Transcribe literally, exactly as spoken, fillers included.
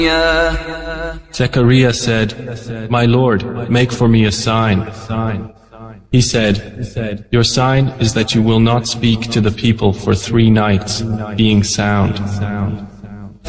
Zechariah said, "My Lord, make for me a sign." He said, "Your sign is that you will not speak to the people for three nights, being sound."